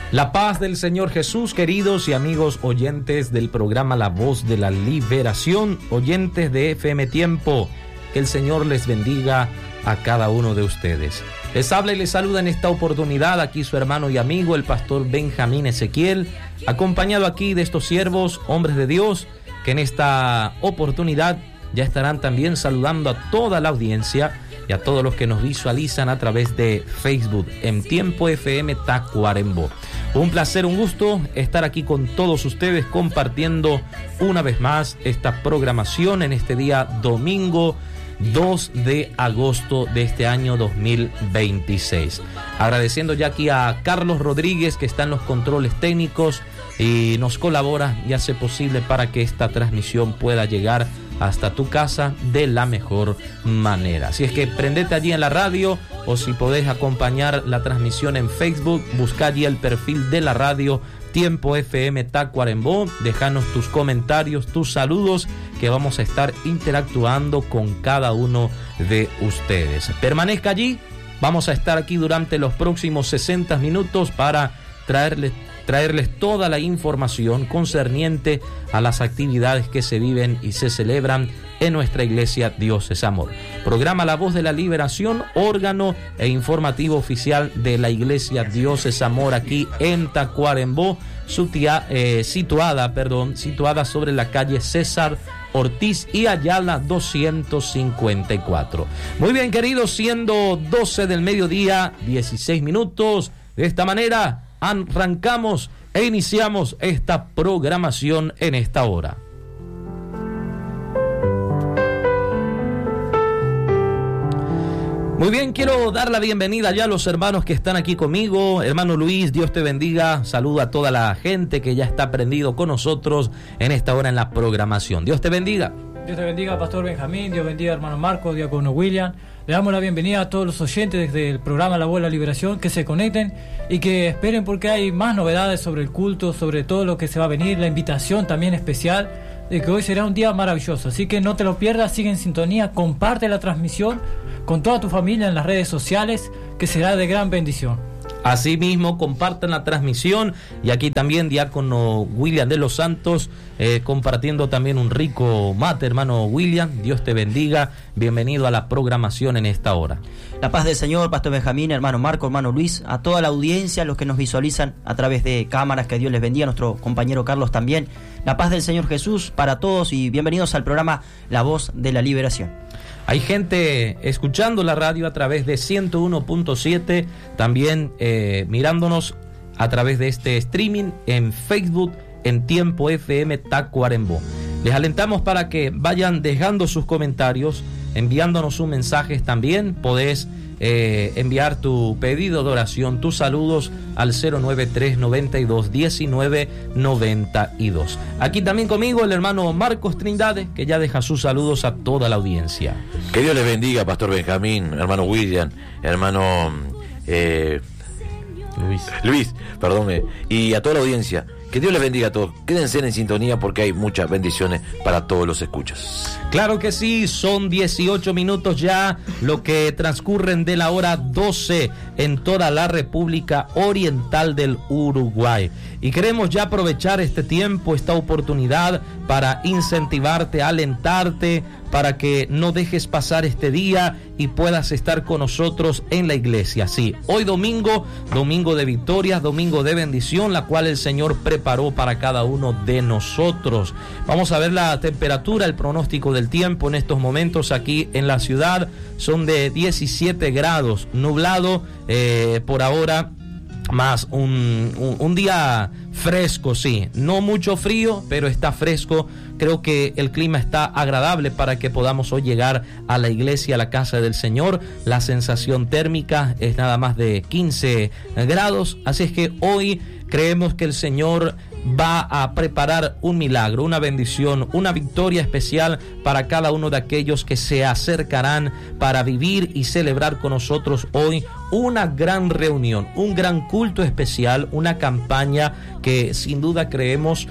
La paz del Señor Jesús, queridos y amigos oyentes del programa La Voz de la Liberación, oyentes de FM Tiempo, que el Señor les bendiga a cada uno de ustedes. Les habla y les saluda en esta oportunidad aquí su hermano y amigo, el pastor Benjamín Ezequiel, acompañado aquí de estos siervos, hombres de Dios, que en esta oportunidad ya estarán también saludando a toda la audiencia y a todos los que nos visualizan a través de Facebook, en Tiempo FM Tacuarembó. Un placer, un gusto estar aquí con todos ustedes compartiendo una vez más esta programación en este día domingo 2 de agosto de este año 2026. Agradeciendo ya aquí a Carlos Rodríguez, que está en los controles técnicos y nos colabora y hace posible para que esta transmisión pueda llegar hasta tu casa de la mejor manera. Así es que prendete allí en la radio, o si podés acompañar la transmisión en Facebook, busca allí el perfil de la radio Tiempo FM Tacuarembó, déjanos tus comentarios, tus saludos, que vamos a estar interactuando con cada uno de ustedes. Permanezca allí, vamos a estar aquí durante los próximos 60 minutos para traerles toda la información concerniente a las actividades que se viven y se celebran en nuestra iglesia Dios es Amor. Programa La Voz de la Liberación, órgano e informativo oficial de la iglesia Dios es Amor aquí en Tacuarembó, situada sobre la calle César Ortiz y Ayala 254. Muy bien, queridos, siendo 12 del mediodía, 16 minutos, de esta manera arrancamos e iniciamos esta programación en esta hora. Muy bien, quiero dar la bienvenida ya a los hermanos que están aquí conmigo. Hermano Luis, Dios te bendiga. Saluda a toda la gente que ya está prendido con nosotros en esta hora en la programación. Dios te bendiga. Dios te bendiga, Pastor Benjamín. Dios bendiga, hermano Marco, diácono William. Le damos la bienvenida a todos los oyentes del programa La Voz de la Liberación, que se conecten y que esperen, porque hay más novedades sobre el culto, sobre todo lo que se va a venir, la invitación también especial de que hoy será un día maravilloso. Así que no te lo pierdas, sigue en sintonía, comparte la transmisión con toda tu familia en las redes sociales, que será de gran bendición. Asimismo, compartan la transmisión, y aquí también diácono William de los Santos compartiendo también un rico mate. Hermano William, Dios te bendiga, bienvenido a la programación en esta hora. La paz del Señor, Pastor Benjamín, hermano Marco, hermano Luis, a toda la audiencia, los que nos visualizan a través de cámaras, que Dios les bendiga, a nuestro compañero Carlos también. La paz del Señor Jesús para todos y bienvenidos al programa La Voz de la Liberación. Hay gente escuchando la radio a través de 101.7, también mirándonos a través de este streaming en Facebook, en Tiempo FM Tacuarembó. Les alentamos para que vayan dejando sus comentarios, enviándonos sus mensajes también. Podés enviar tu pedido de oración, tus saludos al 093 92 19 92. Aquí también conmigo el hermano Marcos Trindade, que ya deja sus saludos a toda la audiencia. Que Dios les bendiga, Pastor Benjamín, hermano William, hermano Luis, y a toda la audiencia. Que Dios les bendiga a todos. Quédense en sintonía, porque hay muchas bendiciones para todos los escuchas. Claro que sí, son 18 minutos ya lo que transcurren de la hora 12 en toda la República Oriental del Uruguay. Y queremos ya aprovechar este tiempo, esta oportunidad, para incentivarte, alentarte, para que no dejes pasar este día y puedas estar con nosotros en la iglesia. Sí, hoy domingo de victorias, domingo de bendición, la cual el Señor preparó para cada uno de nosotros. Vamos a ver la temperatura, el pronóstico del tiempo en estos momentos aquí en la ciudad. Son de 17 grados, nublado por ahora, más un día fresco, sí, no mucho frío, pero está fresco. Creo que el clima está agradable para que podamos hoy llegar a la iglesia, a la casa del Señor. La sensación térmica es nada más de 15 grados, así es que hoy creemos que el Señor va a preparar un milagro, una bendición, una victoria especial para cada uno de aquellos que se acercarán para vivir y celebrar con nosotros hoy una gran reunión, un gran culto especial, una campaña que sin duda creemos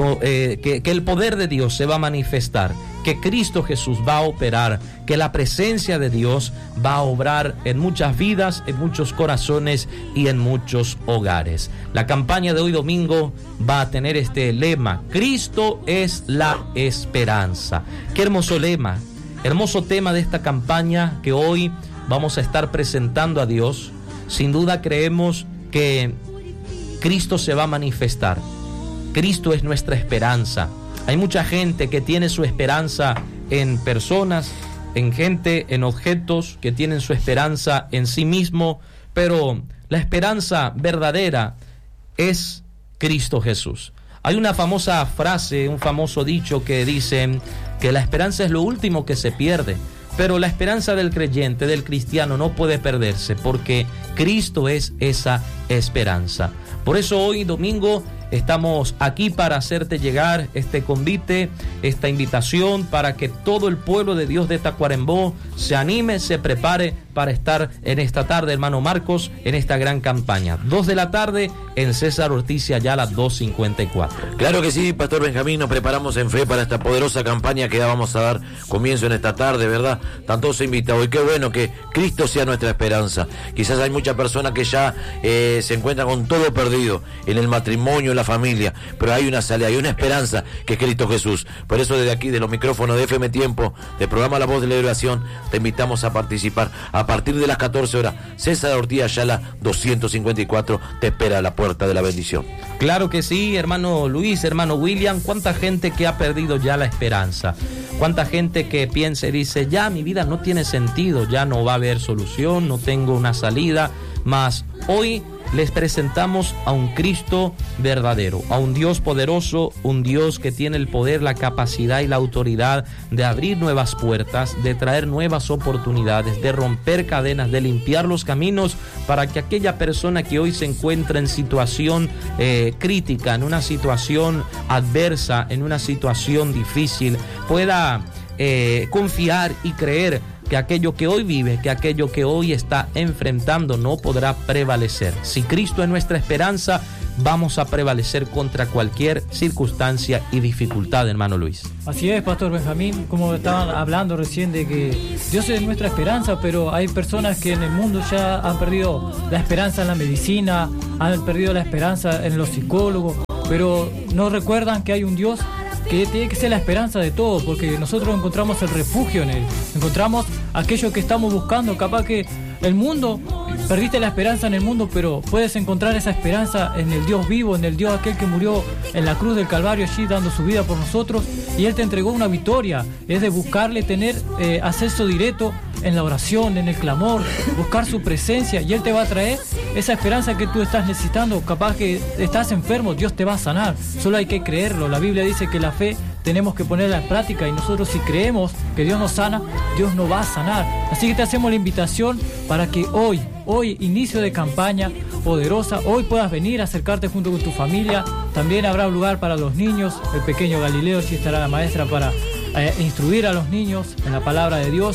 que el poder de Dios se va a manifestar, que Cristo Jesús va a operar, que la presencia de Dios va a obrar en muchas vidas, en muchos corazones y en muchos hogares. La campaña de hoy domingo va a tener este lema: Cristo es la esperanza. Qué hermoso lema, hermoso tema de esta campaña que hoy vamos a estar presentando a Dios. Sin duda creemos que Cristo se va a manifestar. Cristo es nuestra esperanza. Hay mucha gente que tiene su esperanza en personas, en gente, en objetos, que tienen su esperanza en sí mismo, pero la esperanza verdadera es Cristo Jesús. Hay una famosa frase, un famoso dicho que dice que la esperanza es lo último que se pierde, pero la esperanza del creyente, del cristiano, no puede perderse, porque Cristo es esa esperanza. Por eso hoy domingo estamos aquí para hacerte llegar este convite, esta invitación, para que todo el pueblo de Dios de Tacuarembó se anime, se prepare para estar en esta tarde, hermano Marcos, en esta gran campaña. 2 de la tarde en César Ortiz Ayala 254. Claro que sí, Pastor Benjamín, nos preparamos en fe para esta poderosa campaña que vamos a dar comienzo en esta tarde, ¿verdad? Están todos invitados, y qué bueno que Cristo sea nuestra esperanza. Quizás hay muchas personas que ya se encuentran con todo perdido, en el matrimonio, en la familia, pero hay una salida, hay una esperanza, que es Cristo Jesús. Por eso desde aquí, de los micrófonos de FM Tiempo, del programa La Voz de la Liberación, te invitamos a participar. A partir de las 14 horas, César Ortiz Ayala 254 te espera a la puerta de la bendición. Claro que sí, hermano Luis, hermano William. Cuánta gente que ha perdido ya la esperanza, cuánta gente que piensa y dice: ya mi vida no tiene sentido, ya no va a haber solución, no tengo una salida. Mas hoy les presentamos a un Cristo verdadero, a un Dios poderoso, un Dios que tiene el poder, la capacidad y la autoridad de abrir nuevas puertas, de traer nuevas oportunidades, de romper cadenas, de limpiar los caminos, para que aquella persona que hoy se encuentra en situación crítica, en una situación adversa, en una situación difícil, pueda confiar y creer que aquello que hoy vive, que aquello que hoy está enfrentando no podrá prevalecer. Si Cristo es nuestra esperanza, vamos a prevalecer contra cualquier circunstancia y dificultad, hermano Luis. Así es, Pastor Benjamín, como estaban hablando recién de que Dios es nuestra esperanza, pero hay personas que en el mundo ya han perdido la esperanza en la medicina, han perdido la esperanza en los psicólogos, pero no recuerdan que hay un Dios que tiene que ser la esperanza de todo, porque nosotros encontramos el refugio en Él, encontramos aquello que estamos buscando. Capaz que el mundo, perdiste la esperanza en el mundo, pero puedes encontrar esa esperanza en el Dios vivo, en el Dios aquel que murió en la cruz del Calvario allí dando su vida por nosotros, y Él te entregó una victoria. Es de buscarle, tener acceso directo en la oración, en el clamor, buscar su presencia, y Él te va a traer esa esperanza que tú estás necesitando. Capaz que estás enfermo, Dios te va a sanar, solo hay que creerlo. La Biblia dice que la fe tenemos que ponerla en práctica, y nosotros, si creemos que Dios nos sana, Dios nos va a sanar. Así que te hacemos la invitación para que hoy, inicio de campaña poderosa, hoy puedas venir a acercarte junto con tu familia. También habrá un lugar para los niños, el pequeño Galileo, allí estará la maestra para instruir a los niños en la palabra de Dios.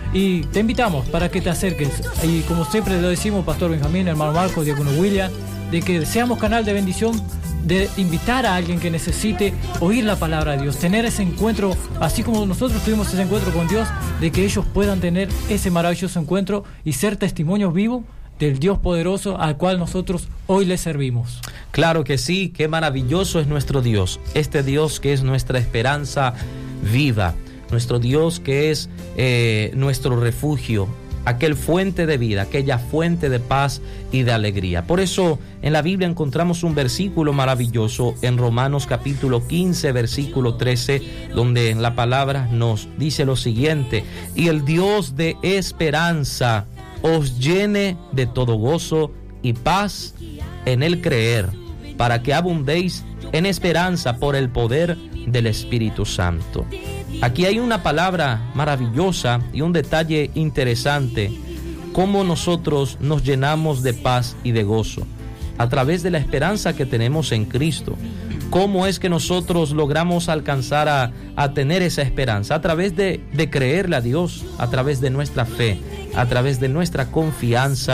Y te invitamos para que te acerques, y como siempre lo decimos, Pastor Benjamín, hermano Marcos, diácono William, de que seamos canal de bendición, de invitar a alguien que necesite oír la palabra de Dios, tener ese encuentro, así como nosotros tuvimos ese encuentro con Dios, de que ellos puedan tener ese maravilloso encuentro y ser testimonios vivos del Dios poderoso al cual nosotros hoy le servimos. Claro que sí, qué maravilloso es nuestro Dios, este Dios que es nuestra esperanza viva, nuestro Dios que es nuestro refugio, aquel fuente de vida, aquella fuente de paz y de alegría. Por eso en la Biblia encontramos un versículo maravilloso en Romanos capítulo 15, versículo 13, donde la palabra nos dice lo siguiente: y el Dios de esperanza os llene de todo gozo y paz en el creer, para que abundéis en esperanza por el poder del Espíritu Santo. Aquí hay una palabra maravillosa y un detalle interesante: cómo nosotros nos llenamos de paz y de gozo a través de la esperanza que tenemos en Cristo. ¿Cómo es que nosotros logramos alcanzar a tener esa esperanza? A través de creerle a Dios, a través de nuestra fe, a través de nuestra confianza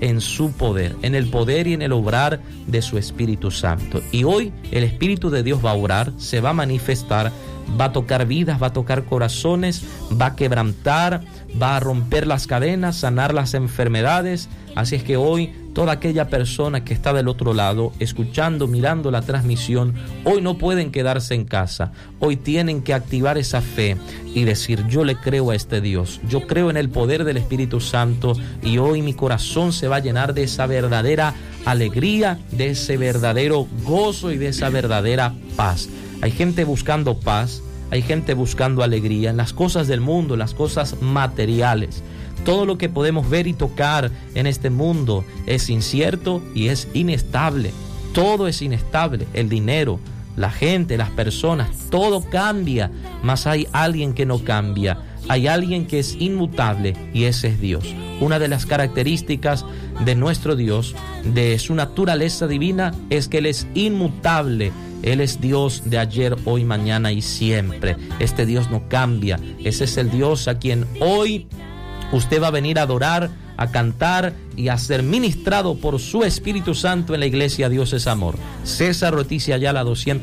en su poder, en el poder y en el obrar de su Espíritu Santo. Y hoy el Espíritu de Dios va a obrar, se va a manifestar, va a tocar vidas, va a tocar corazones, va a quebrantar, va a romper las cadenas, sanar las enfermedades. Así es que hoy toda aquella persona que está del otro lado, escuchando, mirando la transmisión, hoy no pueden quedarse en casa. Hoy tienen que activar esa fe y decir: yo le creo a este Dios, yo creo en el poder del Espíritu Santo, y hoy mi corazón se va a llenar de esa verdadera alegría, de ese verdadero gozo y de esa verdadera paz. Hay gente buscando paz, hay gente buscando alegría en las cosas del mundo, en las cosas materiales. Todo lo que podemos ver y tocar en este mundo es incierto y es inestable. Todo es inestable. El dinero, la gente, las personas, todo cambia. Mas hay alguien que no cambia. Hay alguien que es inmutable, y ese es Dios. Una de las características de nuestro Dios, de su naturaleza divina, es que Él es inmutable. Él es Dios de ayer, hoy, mañana y siempre. Este Dios no cambia. Ese es el Dios a quien hoy usted va a venir a adorar, a cantar y a ser ministrado por su Espíritu Santo en la iglesia Dios es Amor. César Ortiz Ayala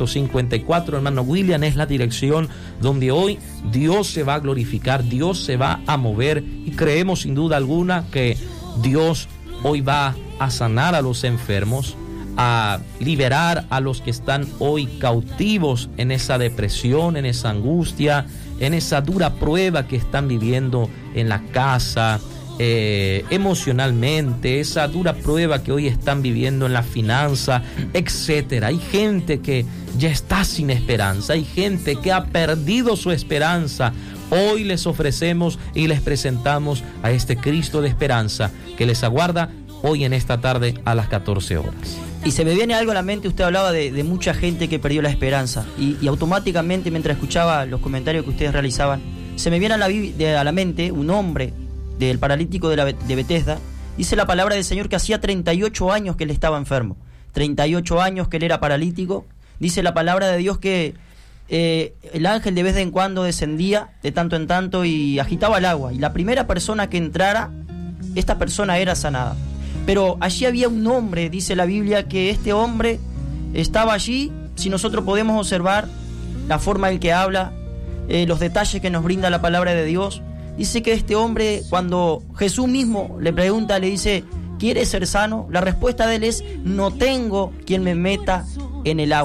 254, hermano William, es la dirección donde hoy Dios se va a glorificar, Dios se va a mover, y creemos sin duda alguna que Dios hoy va a sanar a los enfermos, a liberar a los que están hoy cautivos en esa depresión, en esa angustia, en esa dura prueba que están viviendo en la casa, emocionalmente, esa dura prueba que hoy están viviendo en la finanza, etcétera. Hay gente que ya está sin esperanza, hay gente que ha perdido su esperanza. Hoy les ofrecemos y les presentamos a este Cristo de esperanza que les aguarda hoy en esta tarde a las 14 horas. Y se me viene algo a la mente. Usted hablaba de mucha gente que perdió la esperanza, y automáticamente, mientras escuchaba los comentarios que ustedes realizaban, se me viene a la mente un hombre del paralítico de Bethesda. Dice la palabra del Señor que hacía 38 años que él estaba enfermo, 38 años que él era paralítico. Dice la palabra de Dios que el ángel de vez en cuando descendía de tanto en tanto y agitaba el agua, y la primera persona que entrara, esta persona era sanada. Pero allí había un hombre, dice la Biblia, que este hombre estaba allí. Si nosotros podemos observar la forma en que habla, los detalles que nos brinda la palabra de Dios, dice que este hombre, cuando Jesús mismo le pregunta, le dice: ¿quieres ser sano? La respuesta de él es: no tengo quien me meta en el agua.